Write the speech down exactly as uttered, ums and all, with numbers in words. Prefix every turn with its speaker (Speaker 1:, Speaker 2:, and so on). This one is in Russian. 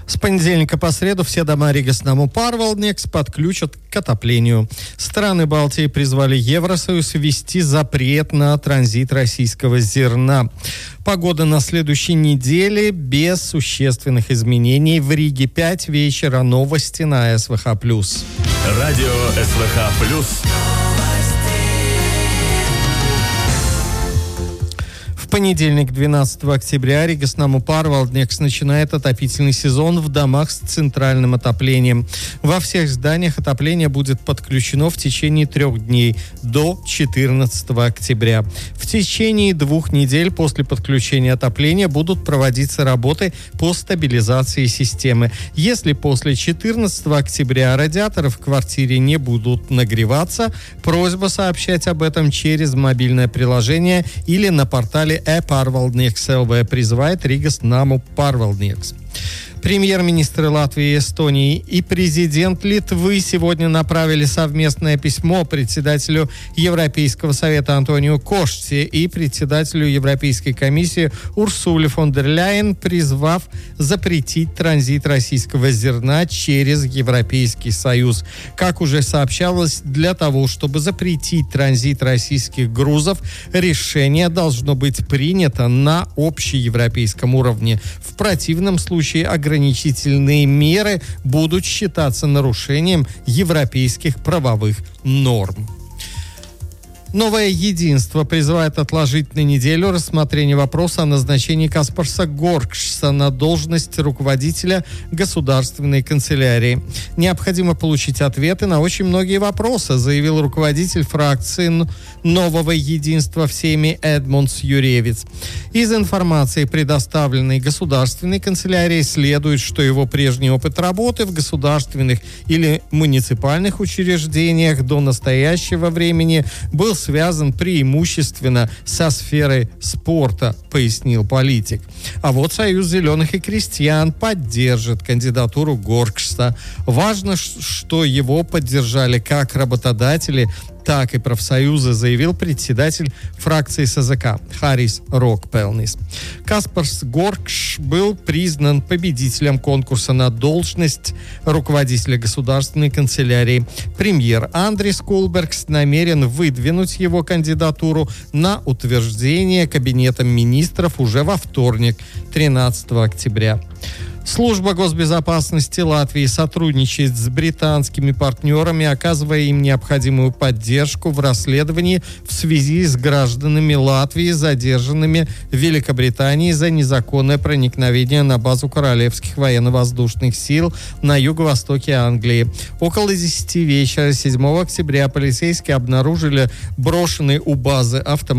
Speaker 1: С понедельника по среду все дома Ригас Наму Парвалднекс подключат к отоплению. Страны Балтии призвали Евросоюз ввести запрет на транзит российского зерна. Погода на следующей неделе без существенных изменений. В Риге пять вечера. Новости на СВХ+.
Speaker 2: Радио СВХ+.
Speaker 1: В понедельник, двенадцатого октября, Ригас Наму Парвалднекс начинает отопительный сезон в домах с центральным отоплением. Во всех зданиях отопление будет подключено в течение трех дней до четырнадцатого октября. В течение двух недель после подключения отопления будут проводиться работы по стабилизации системы. Если после четырнадцатого октября радиаторы в квартире не будут нагреваться, просьба сообщать об этом через мобильное приложение или на портале e-Parvaldnieks точка эл ви, призывает Ригас Наму Парвалднекс. Премьер-министры Латвии и Эстонии и президент Литвы сегодня направили совместное письмо председателю Европейского совета Антонио Коште и председателю Европейской комиссии Урсуле фон дер Ляйен, призвав запретить транзит российского зерна через Европейский Союз. Как уже сообщалось, для того, чтобы запретить транзит российских грузов, решение должно быть принято на общеевропейском уровне. В противном случае ограничения Ограничительные меры будут считаться нарушением европейских правовых норм. Новое единство призывает отложить на неделю рассмотрение вопроса о назначении Каспарса Горкшса на должность руководителя государственной канцелярии. Необходимо получить ответы на очень многие вопросы, заявил руководитель фракции Нового единства в Сейме Эдмундс Юревец. Из информации, предоставленной государственной канцелярией, следует, что его прежний опыт работы в государственных или муниципальных учреждениях до настоящего времени был связан преимущественно со сферой спорта, пояснил политик. А вот Союз зеленых и крестьян поддержит кандидатуру Горкшса. Важно, что его поддержали как работодатели, так и профсоюзы, заявил председатель фракции СЗК Харис Рокпелнис. Каспарс Горкш был признан победителем конкурса на должность руководителя государственной канцелярии. Премьер Андрис Кулбергс намерен выдвинуть его кандидатуру на утверждение Кабинетом министров уже во вторник, тринадцатого октября. Служба госбезопасности Латвии сотрудничает с британскими партнерами, оказывая им необходимую поддержку в расследовании в связи с гражданами Латвии, задержанными в Великобритании за незаконное проникновение на базу Королевских военно-воздушных сил на юго-востоке Англии. Около десяти вечера седьмого октября полицейские обнаружили брошенный у базы автомобиль